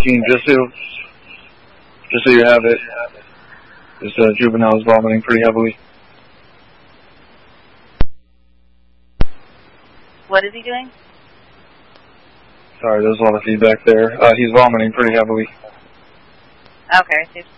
17, just so you have it. This juvenile is vomiting pretty heavily. What is he doing? Sorry, there's a lot of feedback there. He's vomiting pretty heavily. Okay,